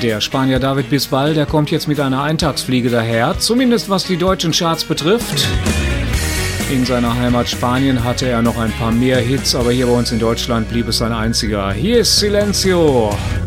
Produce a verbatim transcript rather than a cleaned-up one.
Der Spanier David Bisbal, der kommt jetzt mit einer Eintagsfliege daher, zumindest was die deutschen Charts betrifft. In seiner Heimat Spanien hatte er noch ein paar mehr Hits, aber hier bei uns in Deutschland blieb es ein einziger. Hier ist Silencio.